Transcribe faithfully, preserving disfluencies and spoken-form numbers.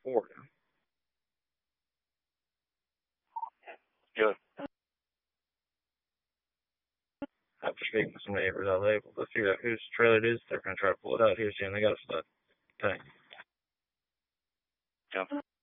for you. Good. After speaking with some neighbors, I was able to figure out whose trailer it is. They're going to try to pull it out here soon. They got a stud tank. Yep.